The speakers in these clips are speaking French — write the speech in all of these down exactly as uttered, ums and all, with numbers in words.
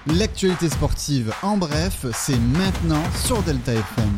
L'actualité sportive en bref, c'est maintenant sur Delta F M.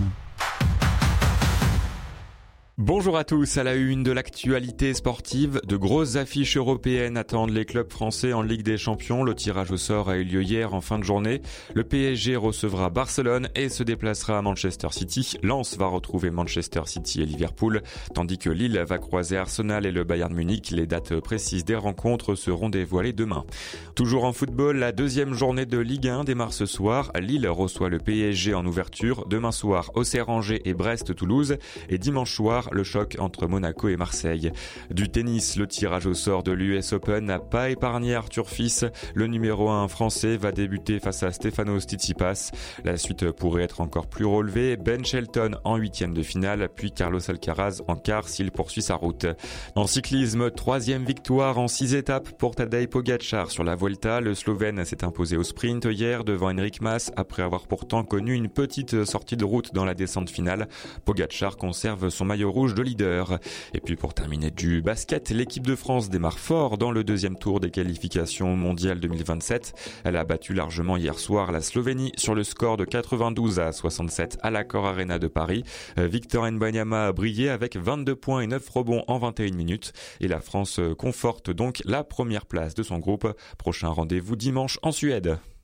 Bonjour à tous, à la une de l'actualité sportive, de grosses affiches européennes attendent les clubs français en Ligue des Champions. Le tirage au sort a eu lieu hier en fin de journée. Le P S G recevra Barcelone et se déplacera à Manchester City. Lens va retrouver Manchester City et Liverpool, tandis que Lille va croiser Arsenal et le Bayern Munich. Les dates précises des rencontres seront dévoilées demain. Toujours en football, la deuxième journée de Ligue un démarre ce soir. Lille reçoit le P S G en ouverture. Demain soir, Auxerre-Angers et Brest-Toulouse. Et dimanche soir, le choc entre Monaco et Marseille. Du tennis, le tirage au sort de l'U S Open n'a pas épargné Arthur Fils. Le numéro un français va débuter face à Stefanos Tsitsipas. La suite pourrait être encore plus relevée. Ben Shelton en huitième de finale, puis Carlos Alcaraz en quart s'il poursuit sa route. En cyclisme, troisième victoire en six étapes pour Tadej Pogačar sur la Vuelta. Le Slovène s'est imposé au sprint hier devant Enric Mas après avoir pourtant connu une petite sortie de route dans la descente finale. Pogačar conserve son maillot rouge de leader. Et puis pour terminer du basket, l'équipe de France démarre fort dans le deuxième tour des qualifications mondiales deux mille vingt-sept. Elle a battu largement hier soir la Slovénie sur le score de quatre-vingt-douze à soixante-sept à l'Accor Arena de Paris. Victor Wembanyama a brillé avec vingt-deux points et neuf rebonds en vingt et une minutes. Et la France conforte donc la première place de son groupe. Prochain rendez-vous dimanche en Suède.